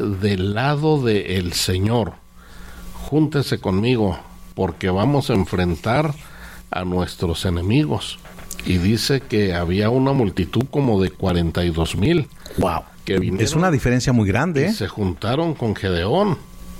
del lado del Señor, júntese conmigo, porque vamos a enfrentar a nuestros enemigos. Y dice que había una multitud como de 42,000. Wow. Que vinieron, es una diferencia muy grande, y se juntaron con Gedeón.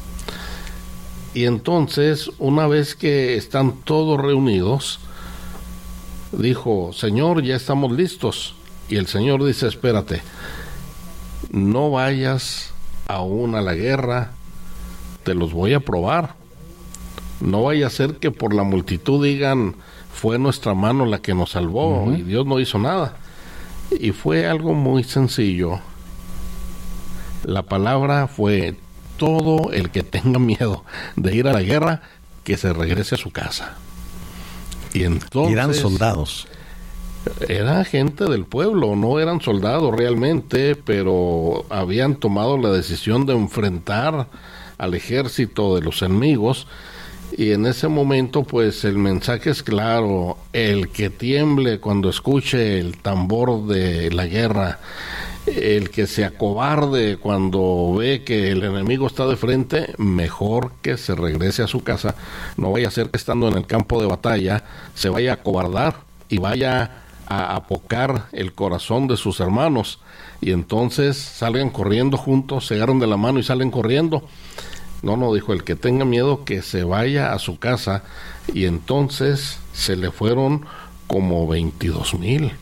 Y entonces, una vez que están todos reunidos, dijo: Señor, ya estamos listos. Y el Señor dice: espérate, no vayas aún a la guerra, te los voy a probar. No vaya a ser que por la multitud digan: fue nuestra mano la que nos salvó, y Dios no hizo nada. Y fue algo muy sencillo. La palabra fue: todo el que tenga miedo de ir a la guerra, que se regrese a su casa. Y entonces, eran soldados. Era gente del pueblo, no eran soldados realmente, pero habían tomado la decisión de enfrentar al ejército de los enemigos. Y en ese momento, pues, el mensaje es claro: el que tiemble cuando escuche el tambor de la guerra, el que se acobarde cuando ve que el enemigo está de frente, mejor que se regrese a su casa. No vaya a ser que estando en el campo de batalla se vaya a acobardar y vaya a apocar el corazón de sus hermanos, y entonces salgan corriendo juntos, se agarran de la mano y salen corriendo. No, dijo: el que tenga miedo, que se vaya a su casa. Y entonces se le fueron como 22,000.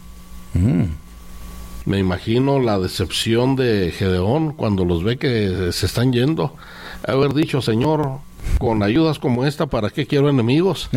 Me imagino la decepción de Gedeón cuando los ve que se están yendo. Haber dicho: Señor, con ayudas como esta, ¿para qué quiero enemigos?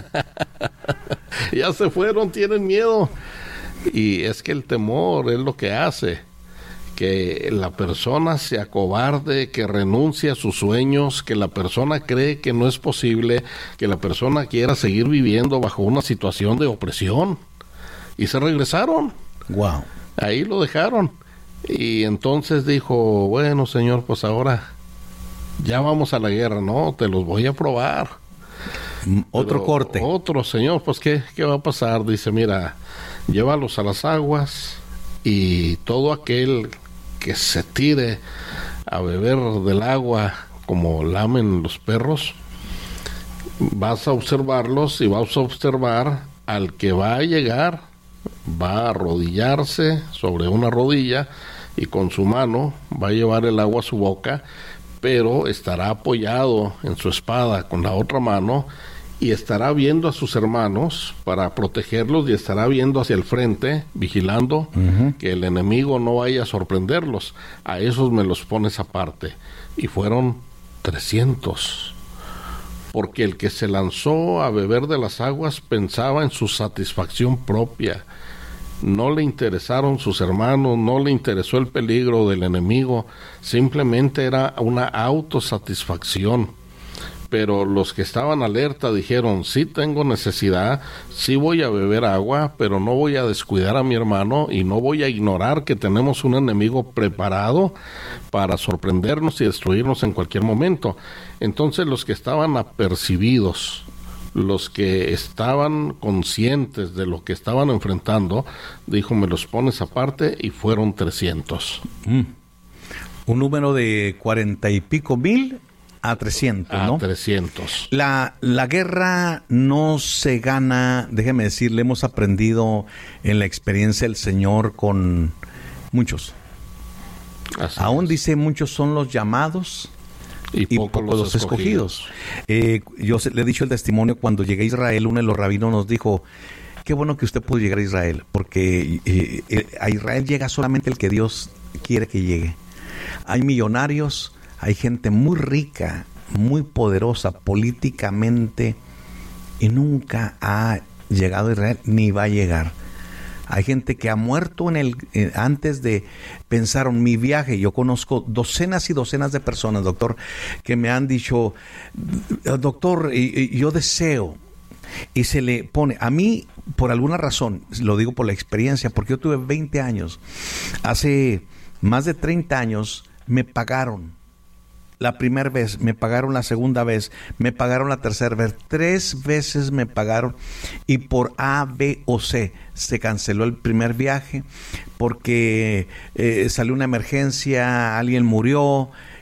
Ya se fueron, tienen miedo. Y es que el temor es lo que hace que la persona se acobarde, que renuncie a sus sueños, que la persona cree que no es posible, que la persona quiera seguir viviendo bajo una situación de opresión. Y se regresaron. Wow. Ahí lo dejaron. Y entonces dijo: bueno, Señor, pues ahora ya vamos a la guerra. No, te los voy a probar. Otro Pero corte. Otro, Señor, pues ¿qué va a pasar? Dice: mira, llévalos a las aguas, y todo aquel que se tire a beber del agua como lamen los perros, vas a observarlos y vas a observar al que va a llegar, va a arrodillarse sobre una rodilla y con su mano va a llevar el agua a su boca, pero estará apoyado en su espada con la otra mano y estará viendo a sus hermanos para protegerlos, y estará viendo hacia el frente, vigilando que el enemigo no vaya a sorprenderlos. A esos me los pones aparte. Y fueron 300. Porque el que se lanzó a beber de las aguas pensaba en su satisfacción propia. No le interesaron sus hermanos, no le interesó el peligro del enemigo, simplemente era una autosatisfacción. Pero los que estaban alerta dijeron: sí tengo necesidad, sí voy a beber agua, pero no voy a descuidar a mi hermano y no voy a ignorar que tenemos un enemigo preparado para sorprendernos y destruirnos en cualquier momento. Entonces los que estaban apercibidos, los que estaban conscientes de lo que estaban enfrentando, dijo: me los pones aparte, y fueron 300. Un número de 40 y pico mil a 300, ¿no? A 300. La guerra no se gana, déjeme decirle, hemos aprendido en la experiencia del Señor con muchos. Así Aún es. dice: muchos son los llamados y pocos los escogidos. Yo le he dicho el testimonio: cuando llegué a Israel, uno de los rabinos nos dijo: qué bueno que usted pudo llegar a Israel, porque a Israel llega solamente el que Dios quiere que llegue. Hay millonarios, hay gente muy rica, muy poderosa políticamente, y nunca ha llegado a Israel ni va a llegar. Hay gente que ha muerto antes de pensaron mi viaje. Yo conozco docenas y docenas de personas, doctor, que me han dicho: doctor, yo deseo. Y se le pone, a mí, por alguna razón, lo digo por la experiencia, porque yo tuve 20 años. Hace más de 30 años me pagaron la primera vez, me pagaron la segunda vez, me pagaron la tercera vez, 3 veces me pagaron, y por A, B o C se canceló el primer viaje porque salió una emergencia, alguien murió